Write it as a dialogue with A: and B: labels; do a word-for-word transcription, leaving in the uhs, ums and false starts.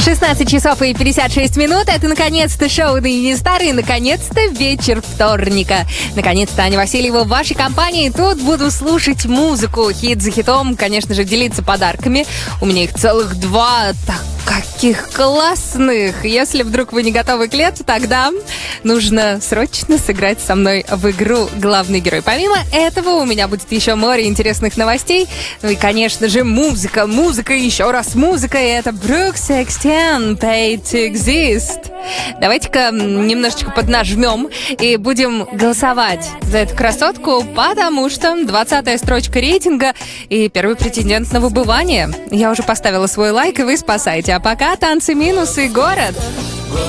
A: шестнадцать часов и пятьдесят шесть минут. Это, наконец-то, шоу «Ныне старый». Наконец-то вечер вторника. Наконец-то Аня Васильева в вашей компании. Тут буду слушать музыку, хит за хитом. Конечно же, делиться подарками. У меня их целых два. Так, каких классных! Если вдруг вы не готовы к лету, тогда нужно срочно сыграть со мной в игру «Главный герой». Помимо этого, у меня будет еще море интересных новостей. Ну и, конечно же, музыка. Музыка, еще раз музыка. И это Brooke Sexton, Paid to Exist. Давайте-ка немножечко поднажмем и будем голосовать за эту красотку, потому что двадцатая строчка рейтинга и первый претендент на выбывание. Я уже поставила свой лайк, и вы спасаете. А пока танцы, минусы, город.